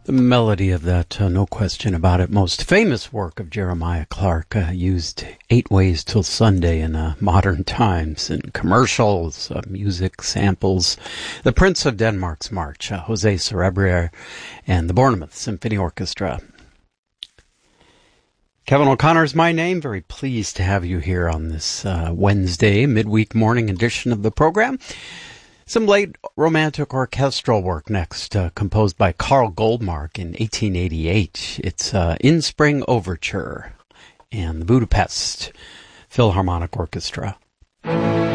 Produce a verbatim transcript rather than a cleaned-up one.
The melody of that, uh, no question about it, most famous work of Jeremiah Clarke, uh, used eight ways till Sunday in uh, modern times, in commercials, uh, music, samples. The Prince of Denmark's March, uh, Jose Cerebrier, and the Bournemouth Symphony Orchestra. Kevin O'Connor is my name. Very pleased to have you here on this uh, Wednesday, midweek morning edition of the program. Some late romantic orchestral work next, uh, composed by Carl Goldmark in eighteen eighty-eight. It's uh, In Spring Overture and the Budapest Philharmonic Orchestra.